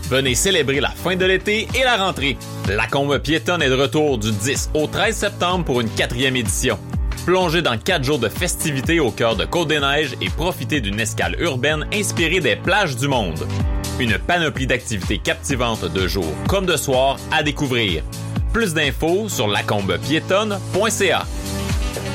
Venez célébrer la fin de l'été et la rentrée. Lacombe piétonne est de retour du 10 au 13 septembre pour une 4e édition. Plongez dans 4 jours de festivités au cœur de Côte-des-Neiges et profitez d'une escale urbaine inspirée des plages du monde. Une panoplie d'activités captivantes de jour comme de soir à découvrir. Plus d'infos sur lacombepiétonne.ca.